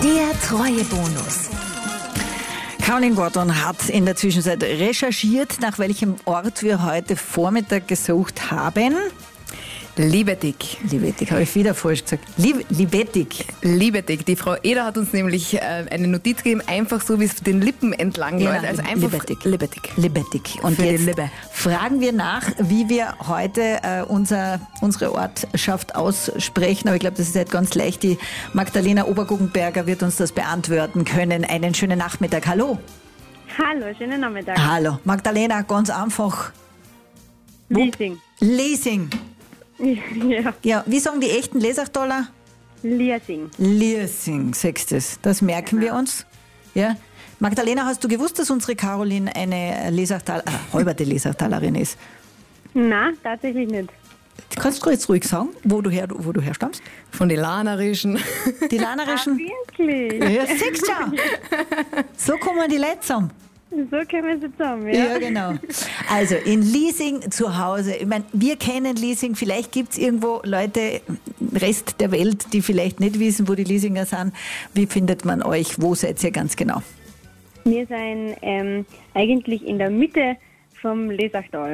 Der Treuebonus. Caroline Gordon hat in der Zwischenzeit recherchiert, nach welchem Ort wir heute Vormittag gesucht haben. Liebetig. Liebetig, habe ich wieder falsch gesagt. Liebetig. Liebetig. Die Frau Eder hat uns nämlich eine Notiz gegeben, einfach so, wie es den Lippen entlang läuft. Also einfach Liebetig. Und für jetzt die Liebe. fragen wir nach, wie wir heute unsere Ortschaft aussprechen. Aber ich glaube, das ist halt ganz leicht. Die Magdalena Oberguggenberger wird uns das beantworten können. Einen schönen Nachmittag. Hallo. Hallo, schönen Nachmittag. Hallo. Magdalena, ganz einfach. Liesing. Liesing. Ja, Ja, wie sagen die echten Lesachtaler? Liesing. Liesing, sechstes. Das merken wir uns. Ja. Magdalena, hast du gewusst, dass unsere Caroline eine halberte Lesachtalerin ist? Nein, tatsächlich nicht. Kannst du jetzt ruhig sagen, wo du herstammst? Von den Lanerischen. Die Lanerischen? Wirklich? Ja, siehst du schon. So kommen die Leute zusammen. So kommen wir sie zusammen, ja? Ja, genau. Also in Liesing zu Hause. Ich meine, wir kennen Liesing. Vielleicht gibt es irgendwo Leute im Rest der Welt, die vielleicht nicht wissen, wo die Liesinger sind. Wie findet man euch? Wo seid ihr ganz genau? Wir sind eigentlich in der Mitte vom Lesachtal.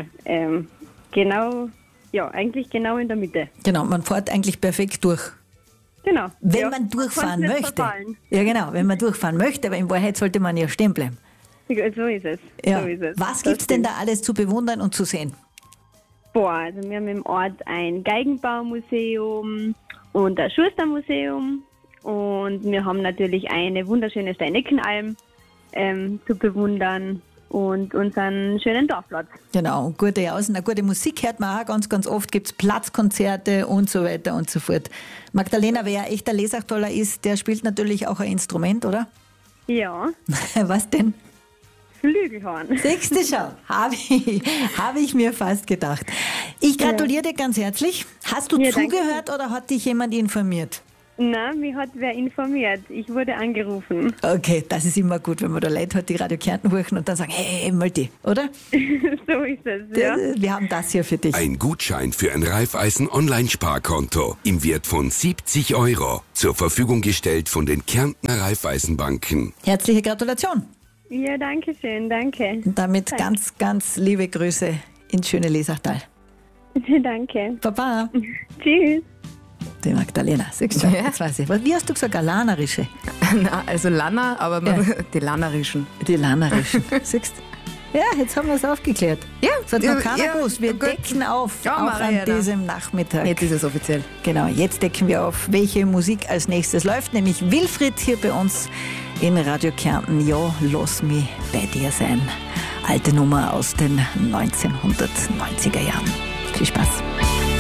Eigentlich genau in der Mitte. Genau, man fährt eigentlich perfekt durch. Genau. Wenn ja, man durchfahren kann's nicht möchte. verfallen. Ja, genau, wenn man durchfahren möchte, aber in Wahrheit sollte man ja stehen bleiben. So ist es. Ja. So ist es. Was Das gibt es denn stimmt. da alles zu bewundern und zu sehen? Also wir haben im Ort ein Geigenbaumuseum und ein Schustermuseum und wir haben natürlich eine wunderschöne Steineckenalm zu bewundern und unseren schönen Dorfplatz. Genau, gute Außen, gute Musik hört man auch ganz, ganz oft, gibt es Platzkonzerte und so weiter und so fort. Magdalena, wer ein echter Lesachtaler ist, der spielt natürlich auch ein Instrument, oder? Ja, Was denn? Flügelhorn. Siehst du schon, habe ich mir fast gedacht. Ich gratuliere dir ganz herzlich. Hast du Ja, danke. zugehört oder hat dich jemand informiert? Nein, mich hat wer informiert. Ich wurde angerufen. Okay, das ist immer gut, wenn man da Leute hat, die Radio Kärnten hören und dann sagen, hey, Multi, oder? So ist es, ja. Wir haben das hier für dich. Ein Gutschein für ein Raiffeisen-Online-Sparkonto im Wert von 70 € zur Verfügung gestellt von den Kärntner Raiffeisenbanken. Herzliche Gratulation. Ja, danke schön, danke. Und damit ganz, ganz liebe Grüße ins schöne Lesachtal. Danke. Baba. Tschüss. Die Magdalena, siehst du? Ja. Jetzt weiß ich. Wie hast du gesagt? Eine Lanerische? Na, also Lanner, aber die Lanerischen. Die Lanerischen. Siehst du? Ja, jetzt haben wir es aufgeklärt. Ja, Das hat noch keiner gewusst. Wir gut. decken auf, Ja, auch Mariana. an diesem Nachmittag. Jetzt ist es offiziell. Genau, jetzt decken wir auf, welche Musik als nächstes läuft, nämlich Wilfried hier bei uns in Radio Kärnten. Ja, lass mich bei dir sein. Alte Nummer aus den 1990er Jahren. Viel Spaß.